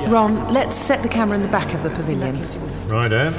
Ron, let's set the camera in the back of the pavilion. Right, Anne.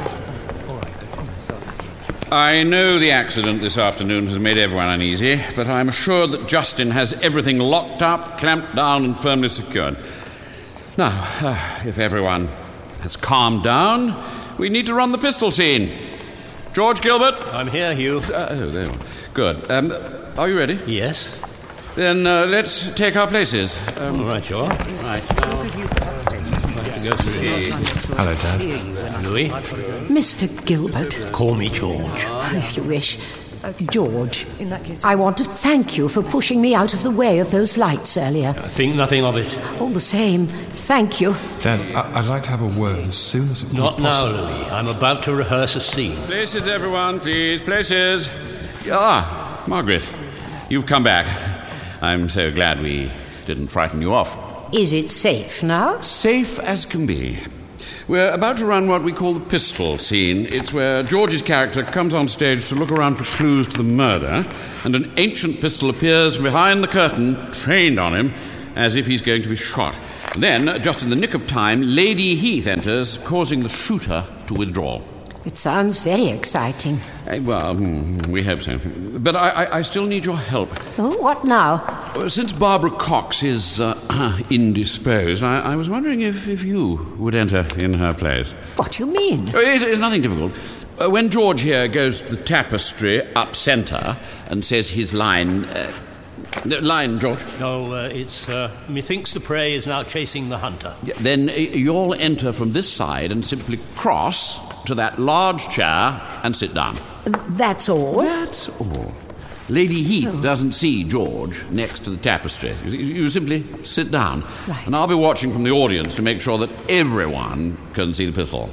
I know the accident this afternoon has made everyone uneasy, but I'm assured that Justin has everything locked up, clamped down and firmly secured. Now, if everyone has calmed down, we need to run the pistol scene. George Gilbert? I'm here, Hugh. There you are. Good. Are you ready? Yes. Then let's take our places. All right, you are. Right, now... Hello, Dad. Louis? Mr. Gilbert, Call me George. if you wish. George, In that case... I want to thank you for pushing me out of the way of those lights earlier. I think nothing of it. All the same, thank you. Dad, I'd like to have a word as soon as it Not now, possible. Louis. I'm about to rehearse a scene. Places, everyone, please. Places. Ah, Margaret, you've come back. I'm so glad we didn't frighten you off. Is it safe now? Safe as can be. We're about to run what we call the pistol scene. It's where George's character comes on stage to look around for clues to the murder, and an ancient pistol appears from behind the curtain, trained on him, as if he's going to be shot. And then, just in the nick of time, Lady Heath enters, causing the shooter to withdraw. It sounds very exciting. Well, we hope so. But I still need your help. Oh, what now? Since Barbara Cox is indisposed, I was wondering if you would enter in her place. What do you mean? It's nothing difficult. When George here goes to the tapestry up centre and says his line... line, George. No, it's, methinks the prey is now chasing the hunter. Then you'll enter from this side and simply cross to that large chair and sit down. That's all? That's all. Lady Heath doesn't see George next to the tapestry. You simply sit down. Right. And I'll be watching from the audience to make sure that everyone can see the pistol.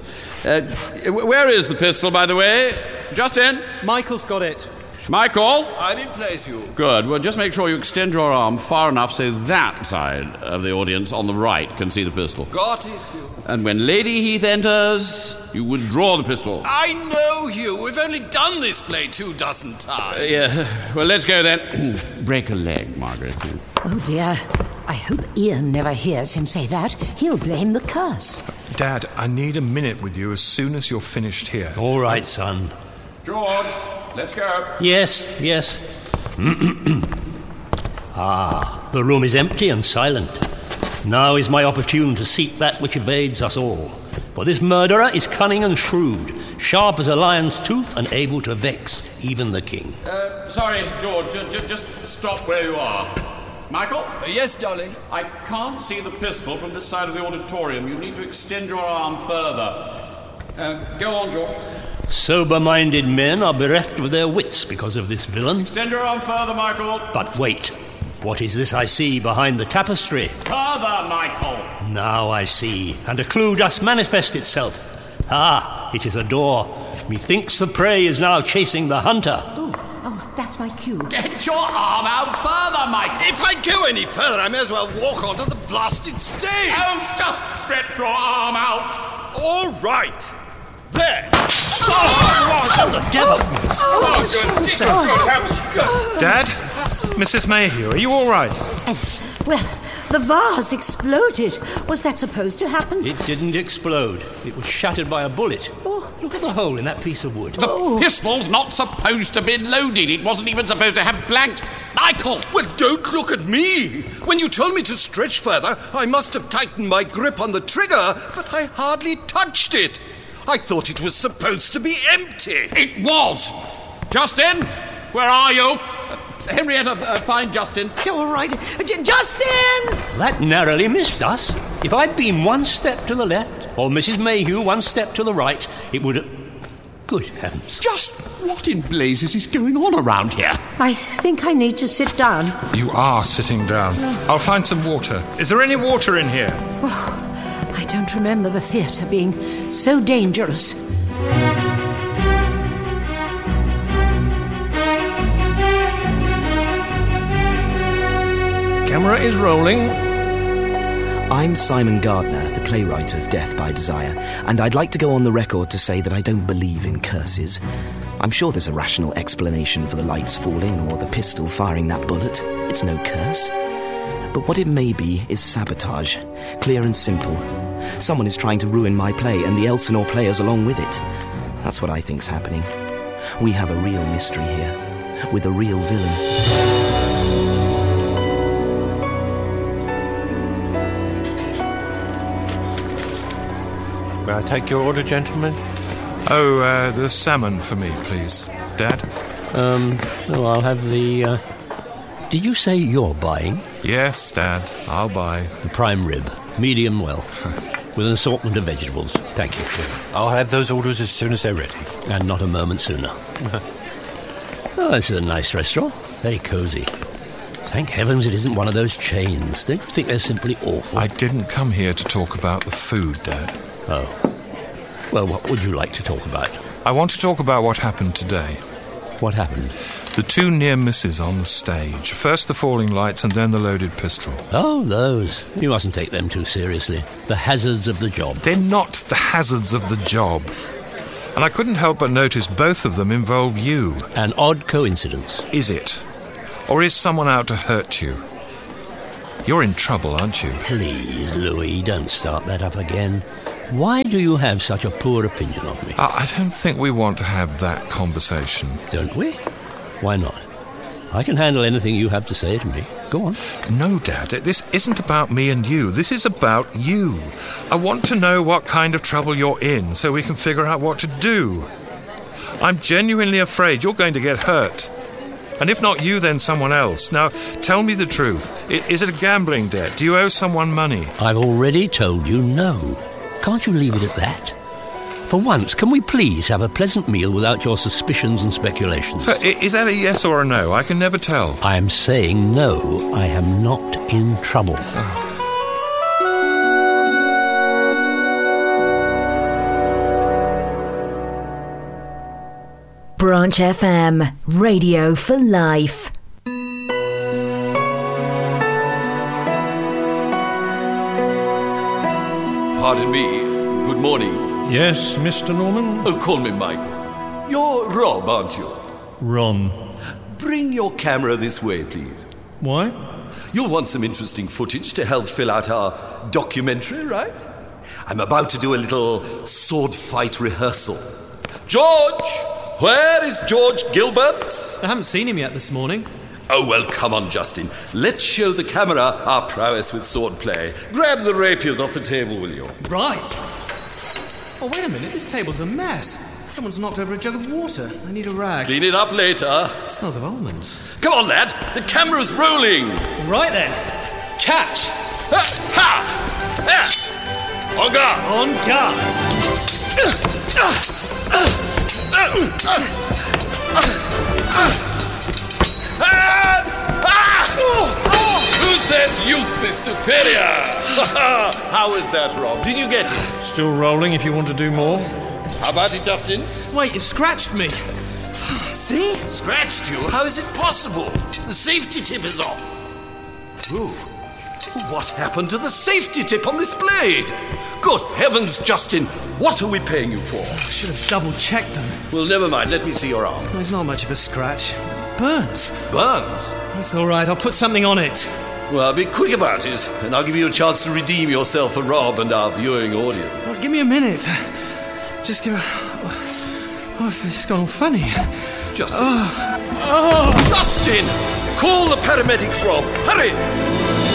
Where is the pistol, by the way? Justin? Michael's got it. Michael? I'm in place, Hugh. Good. Well, just make sure you extend your arm far enough so that side of the audience on the right can see the pistol. Got it, Hugh. And when Lady Heath enters, you withdraw the pistol. I know, Hugh. We've only done this play 24 times. Yeah. Well, let's go then. Break a leg, Margaret. Oh, dear. I hope Ian never hears him say that. He'll blame the curse. Dad, I need a minute with you as soon as you're finished here. All right, son. George, let's go. Yes. The room is empty and silent. Now is my opportune to seek that which evades us all. For this murderer is cunning and shrewd, sharp as a lion's tooth and able to vex even the king. Sorry, George, just stop where you are. Michael? Yes, darling. I can't see the pistol from this side of the auditorium. You need to extend your arm further. Go on, George. Sober-minded men are bereft of their wits because of this villain. Extend your arm further, Michael. But wait, what is this I see behind the tapestry? Further, Michael. Now I see, and a clue does manifest itself. Ah, it is a door. Methinks the prey is now chasing the hunter. Oh, that's my cue. Get your arm out further, Michael. If I go any further, I may as well walk onto the blasted stage. Oh, just stretch your arm out. All right. There. Oh, the devil! Dad? Mrs. Mayhew, are you all right? Well, the vase exploded. Was that supposed to happen? It didn't explode. It was shattered by a bullet. Oh, look at the hole in that piece of wood. The pistol's not supposed to be loaded. It wasn't even supposed to have blanks. Michael! Well, don't look at me. When you told me to stretch further, I must have tightened my grip on the trigger, but I hardly touched it. I thought it was supposed to be empty. It was! Justin, where are you? Henrietta, find Justin. All right. Justin! That narrowly missed us. If I'd been one step to the left, or Mrs. Mayhew one step to the right, it would have... Good heavens. Just what in blazes is going on around here? I think I need to sit down. You are sitting down. I'll find some water. Is there any water in here? I don't remember the theatre being so dangerous. Camera is rolling. I'm Simon Gardner, the playwright of Death by Desire, and I'd like to go on the record to say that I don't believe in curses. I'm sure there's a rational explanation for the lights falling or the pistol firing that bullet. It's no curse. But what it may be is sabotage. Clear and simple. Someone is trying to ruin my play and the Elsinore players along with it. That's what I think's happening. We have a real mystery here, with a real villain. May I take your order, gentlemen? Oh, the salmon for me, please. Dad? I'll have the... Did you say you're buying? Yes, Dad. I'll buy. The prime rib, medium well, with an assortment of vegetables. Thank you. I'll have those orders as soon as they're ready. And not a moment sooner. Oh, this is a nice restaurant. Very cosy. Thank heavens it isn't one of those chains. Don't you think they're simply awful? I didn't come here to talk about the food, Dad. Oh. Well, what would you like to talk about? I want to talk about what happened today. What happened? The two near misses on the stage. First the falling lights and then the loaded pistol. Oh, those. You mustn't take them too seriously. The hazards of the job. They're not the hazards of the job. And I couldn't help but notice both of them involve you. An odd coincidence. Is it? Or is someone out to hurt you? You're in trouble, aren't you? Please, Louis, don't start that up again. Why do you have such a poor opinion of me? I don't think we want to have that conversation. Don't we? Why not? I can handle anything you have to say to me. Go on. No, Dad, this isn't about me and you. This is about you. I want to know what kind of trouble you're in so we can figure out what to do. I'm genuinely afraid you're going to get hurt. And if not you, then someone else. Now, tell me the truth. Is it a gambling debt? Do you owe someone money? I've already told you no. Can't you leave it at that? For once, can we please have a pleasant meal without your suspicions and speculations? So, is that a yes or a no? I can never tell. I am saying no. I am not in trouble. Branch FM, radio for life. Pardon me. Good morning. Yes, Mr. Norman? Oh, call me Michael. You're Rob, aren't you? Ron. Bring your camera this way, please. Why? You'll want some interesting footage to help fill out our documentary, right? I'm about to do a little sword fight rehearsal. George! Where is George Gilbert? I haven't seen him yet this morning. Oh, well, come on, Justin. Let's show the camera our prowess with swordplay. Grab the rapiers off the table, will you? Right. Oh, wait a minute. This table's a mess. Someone's knocked over a jug of water. I need a rag. Clean it up later. It smells of almonds. Come on, lad. The camera's rolling. Right then. Catch. Ha! Ha! Yeah. On guard. On guard. Who says youth is superior? How is that, Rob? Did you get it? Still rolling if you want to do more. How about it, Justin? Wait, you've scratched me. See? Scratched you? How is it possible? The safety tip is off. Ooh. What happened to the safety tip on this blade? Good heavens, Justin. What are we paying you for? I should have double-checked them. Well, never mind. Let me see your arm. There's not much of a scratch. Burns. Burns? That's all right. I'll put something on it. Well, be quick about it, and I'll give you a chance to redeem yourself for Rob and our viewing audience. Well, give me a minute. Just give a... Oh, it's just gone all funny. Justin. Justin! Call the paramedics, Rob. Hurry!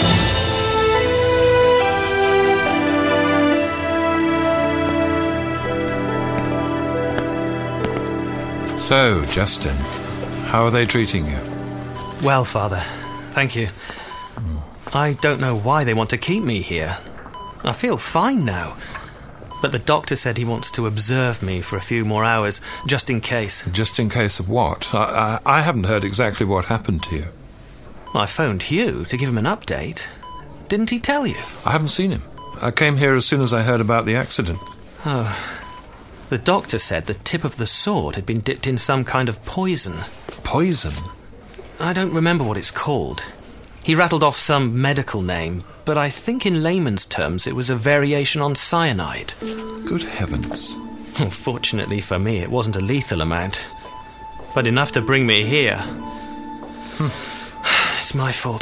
So, Justin, how are they treating you? Well, Father, thank you. I don't know why they want to keep me here. I feel fine now. But the doctor said he wants to observe me for a few more hours, just in case. Just in case of what? I haven't heard exactly what happened to you. I phoned Hugh to give him an update. Didn't he tell you? I haven't seen him. I came here as soon as I heard about the accident. Oh. The doctor said the tip of the sword had been dipped in some kind of poison. Poison? I don't remember what it's called. He rattled off some medical name, but I think in layman's terms it was a variation on cyanide. Good heavens. Well, fortunately for me, it wasn't a lethal amount, but enough to bring me here. It's my fault.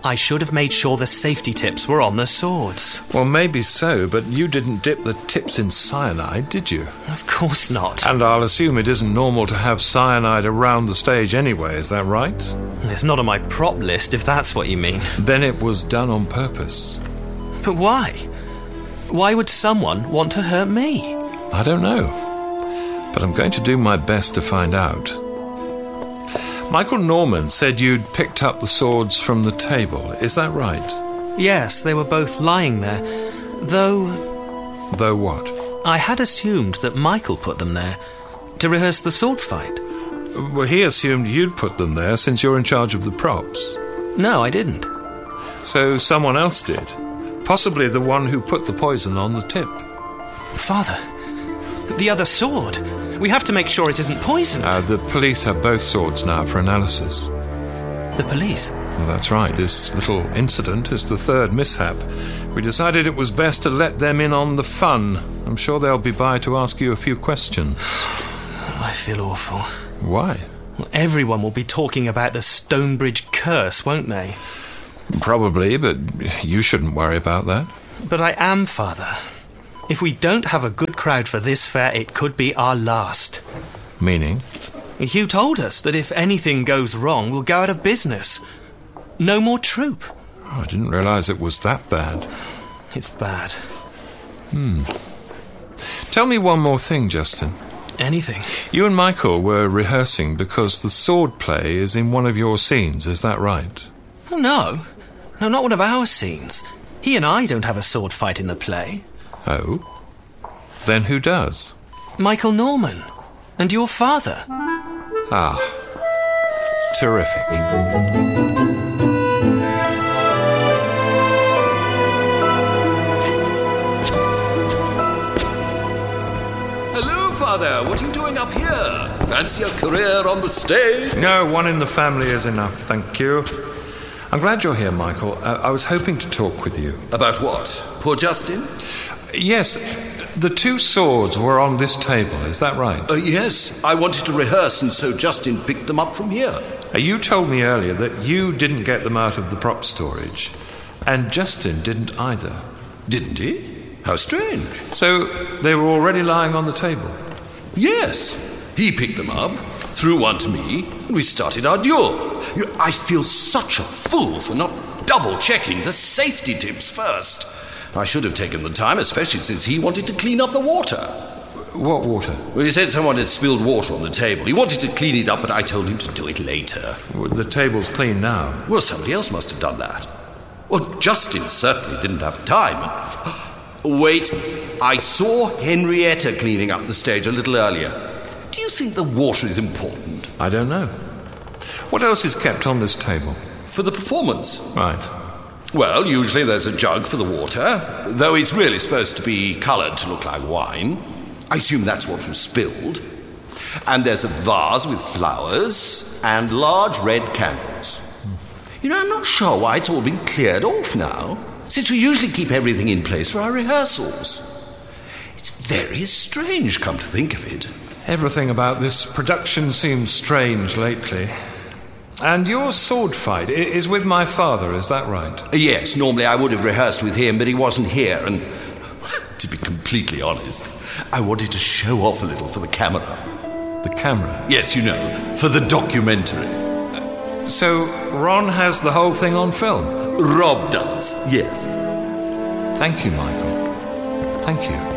I should have made sure the safety tips were on the swords. Well, maybe so, but you didn't dip the tips in cyanide, did you? Of course not. And I'll assume it isn't normal to have cyanide around the stage anyway, is that right? It's not on my prop list, if that's what you mean. Then it was done on purpose. But why? Why would someone want to hurt me? I don't know, but I'm going to do my best to find out. Michael Norman said you'd picked up the swords from the table, is that right? Yes, they were both lying there, though... Though what? I had assumed that Michael put them there to rehearse the sword fight. Well, he assumed you'd put them there since you're in charge of the props. No, I didn't. So someone else did? Possibly the one who put the poison on the tip. Father, the other sword. We have to make sure it isn't poisoned. The police have both swords now for analysis. The police? Well, that's right. This little incident is the third mishap. We decided it was best to let them in on the fun. I'm sure they'll be by to ask you a few questions. I feel awful. Why? Well, everyone will be talking about the Stonebridge curse, won't they? Probably, but you shouldn't worry about that. But I am, Father. If we don't have a good crowd for this fair, it could be our last. Meaning? Hugh told us that if anything goes wrong, we'll go out of business. No more troupe. Oh, I didn't realise it was that bad. It's bad. Tell me one more thing, Justin. Anything? You and Michael were rehearsing because the sword play is in one of your scenes, is that right? Oh, no. No, not one of our scenes. He and I don't have a sword fight in the play. Oh? Then who does? Michael Norman. And your father. Ah. Terrific. Hello, Father. What are you doing up here? Fancy a career on the stage? No, one in the family is enough, thank you. I'm glad you're here, Michael. I was hoping to talk with you. About what? Poor Justin? Yes, the two swords were on this table, is that right? Yes, I wanted to rehearse and so Justin picked them up from here. You told me earlier that you didn't get them out of the prop storage, and Justin didn't either. Didn't he? How strange. So they were already lying on the table? Yes. He picked them up, threw one to me, and we started our duel. I feel such a fool for not double-checking the safety tips first. I should have taken the time, especially since he wanted to clean up the water. What water? Well, he said someone had spilled water on the table. He wanted to clean it up, but I told him to do it later. Well, the table's clean now. Well, somebody else must have done that. Well, Justin certainly didn't have time. Wait, I saw Henrietta cleaning up the stage a little earlier. Do you think the water is important? I don't know. What else is kept on this table? For the performance. Right. Well, usually there's a jug for the water, though it's really supposed to be coloured to look like wine. I assume that's what was spilled. And there's a vase with flowers and large red candles. You know, I'm not sure why it's all been cleared off now, since we usually keep everything in place for our rehearsals. It's very strange, come to think of it. Everything about this production seems strange lately. And your sword fight is with my father, is that right? Yes, normally I would have rehearsed with him, but he wasn't here, and to be completely honest, I wanted to show off a little for the camera. The camera? Yes, you know, for the documentary. So Ron has the whole thing on film? Rob does, yes. Thank you, Michael. Thank you.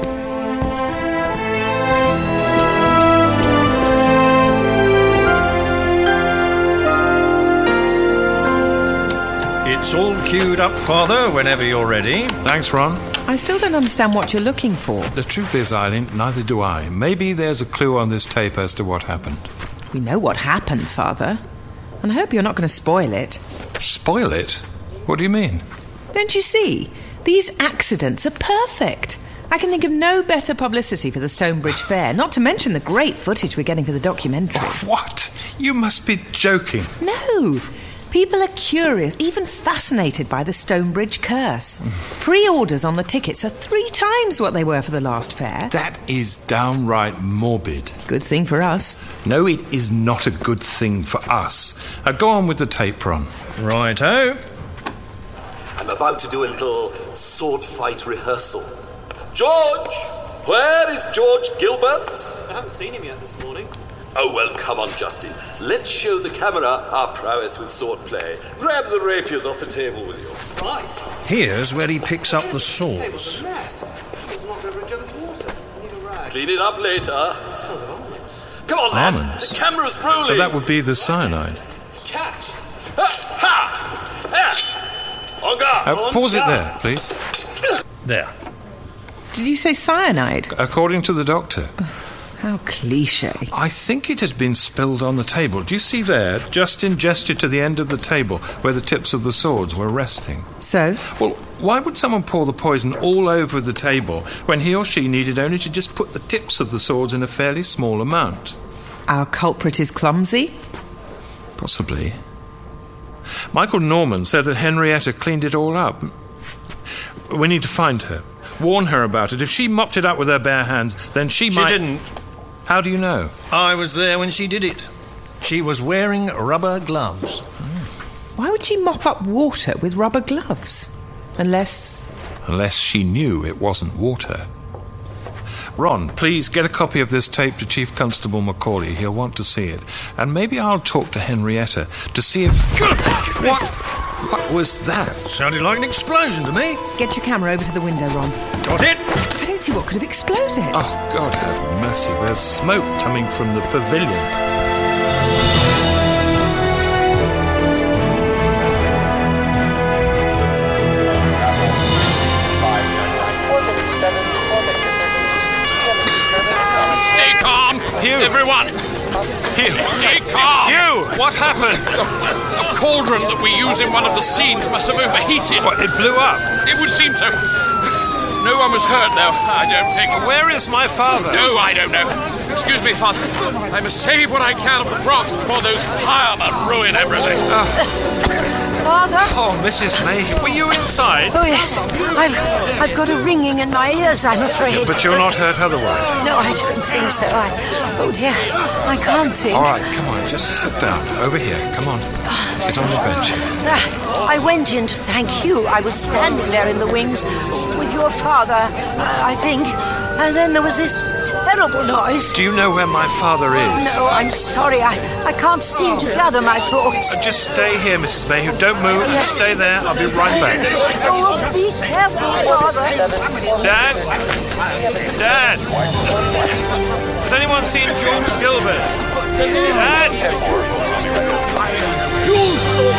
It's all queued up, Father, whenever you're ready. Thanks, Ron. I still don't understand what you're looking for. The truth is, Eileen, neither do I. Maybe there's a clue on this tape as to what happened. We know what happened, Father. And I hope you're not going to spoil it. Spoil it? What do you mean? Don't you see? These accidents are perfect. I can think of no better publicity for the Stonebridge Fair, not to mention the great footage we're getting for the documentary. What? You must be joking. No. People are curious, even fascinated by the Stonebridge curse. Pre-orders on the tickets are 3 times what they were for the last fair. That is downright morbid. Good thing for us. No, it is not a good thing for us. Go on with the tape, Ron. Righto. I'm about to do a little sword fight rehearsal. George! Where is George Gilbert? I haven't seen him yet this morning. Oh, well, come on, Justin. Let's show the camera our prowess with swordplay. Grab the rapiers off the table with you. Right. Here's where he picks up the swords. Clean it up later. Smells of almonds. Come on, man. Almonds? The camera's rolling. So that would be the cyanide. Catch. Ha! There! On guard. Pause it there, please. There. Did you say cyanide? According to the doctor. How cliché. I think it had been spilled on the table. Do you see there? Justin gestured to the end of the table where the tips of the swords were resting. So? Well, why would someone pour the poison all over the table when he or she needed only to just put the tips of the swords in a fairly small amount? Our culprit is clumsy? Possibly. Michael Norman said that Henrietta cleaned it all up. We need to find her. Warn her about it. If she mopped it up with her bare hands, then she might... She didn't. How do you know? I was there when she did it. She was wearing rubber gloves. Why would she mop up water with rubber gloves? Unless she knew it wasn't water. Ron, please get a copy of this tape to Chief Constable Macaulay. He'll want to see it. And maybe I'll talk to Henrietta to see if... What was that? Sounded like an explosion to me. Get your camera over to the window, Ron. Got it? I don't see what could have exploded. Oh, God have mercy. There's smoke coming from the pavilion. Stay calm, Hugh. everyone. Hugh. Stay calm. Hugh, what happened? The cauldron that we use in one of the scenes must have overheated. What, it blew up? It would seem so. No one was hurt, though, I don't think. Where is my father? No, I don't know. Excuse me, Father. I must save what I can of the props before those firemen ruin everything. Father? Oh, Mrs. May, were you inside? Oh, yes. I've got a ringing in my ears, I'm afraid. But you're not hurt otherwise? No, I don't think so. Oh, dear. I can't think. All right, come on, just sit down. Over here, come on. Sit on the bench. I went in to thank you. I was standing there in the wings with your father, I think. And then there was this terrible noise. Do you know where my father is? No, I'm sorry. I can't seem to gather my thoughts. Just stay here, Mrs. Mayhew. Don't move. Just stay there. I'll be right back. Oh, be careful, Father. Dad? Dad? Has anyone seen George Gilbert? Dad?